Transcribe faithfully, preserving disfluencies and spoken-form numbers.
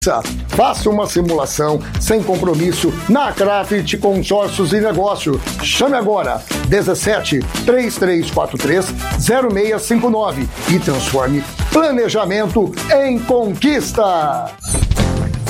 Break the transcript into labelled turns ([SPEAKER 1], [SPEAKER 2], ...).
[SPEAKER 1] Faça uma simulação sem compromisso na Craft Consórcios e Negócio. Chame agora dezessete, três três quatro três, zero seis cinco nove e transforme planejamento em conquista.